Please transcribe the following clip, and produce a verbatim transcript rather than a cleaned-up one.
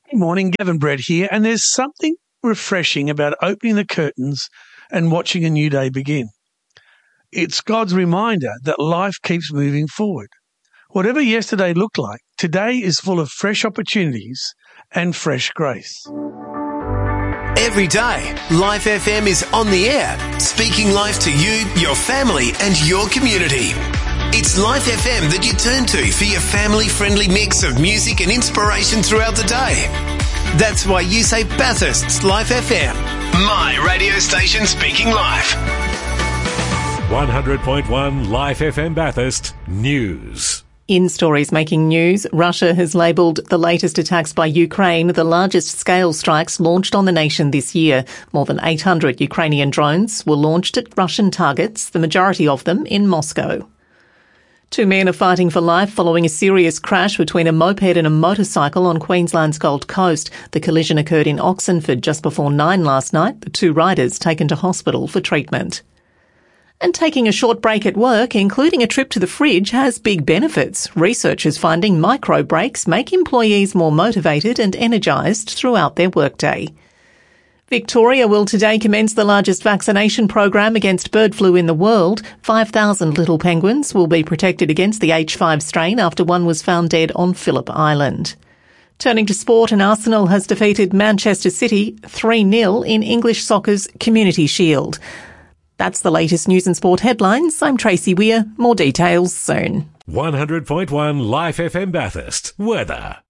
Good morning, Gavin Brett here, and there's something refreshing about opening the curtains and watching a new day begin. It's God's reminder that life keeps moving forward. Whatever yesterday looked like, today is full of fresh opportunities and fresh grace. Every day, Life F M is on the air, speaking life to you, your family and your community. It's Life F M that you turn to for your family-friendly mix of music and inspiration throughout the day. That's why you say Bathurst's Life F M, my radio station speaking life. one hundred point one Life F M Bathurst News. In stories making news, Russia has labelled the latest attacks by Ukraine the largest scale strikes launched on the nation this year. More than eight hundred Ukrainian drones were launched at Russian targets, the majority of them in Moscow. Two men are fighting for life following a serious crash between a moped and a motorcycle on Queensland's Gold Coast. The collision occurred in Oxenford just before nine last night, the two riders taken to hospital for treatment. And taking a short break at work, including a trip to the fridge, has big benefits. Researchers finding micro breaks make employees more motivated and energised throughout their workday. Victoria will today commence the largest vaccination program against bird flu in the world. five thousand little penguins will be protected against the H five strain after one was found dead on Phillip Island. Turning to sport, and Arsenal has defeated Manchester City three nil in English soccer's Community Shield. That's the latest news and sport headlines. I'm Tracy Weir. More details soon. one hundred point one Life F M Bathurst. Weather.